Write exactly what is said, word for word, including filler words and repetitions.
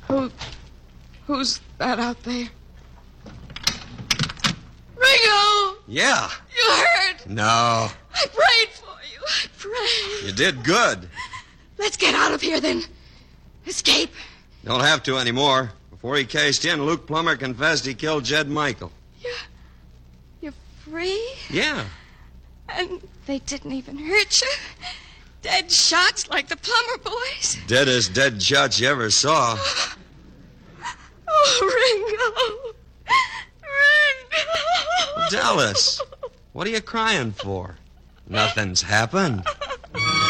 Who... Who's that out there? Ringo! Yeah. You hurt? No. I prayed for you. I prayed. You did good. Let's get out of here, then. Escape. Don't have to anymore. Before he cased in, Luke Plummer confessed he killed Jed Michael. You're... You're free? Yeah. And they didn't even hurt you? Dead shots like the Plummer boys? Deadest dead shots you ever saw. Oh, Ringo. Ringo. Dallas, what are you crying for? Nothing's happened.